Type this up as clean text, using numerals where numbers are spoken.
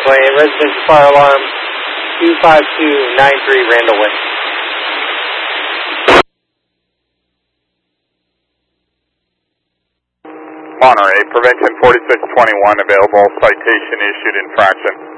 runway, residential fire alarm 25293 Randall Way. Monterey, Prevention 4621 available, citation issued, infraction.